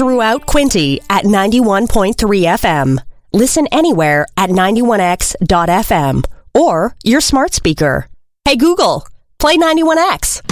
throughout Quinte at 91.3 FM. Listen anywhere at 91x.fm or your smart speaker. Hey Google, play 91X.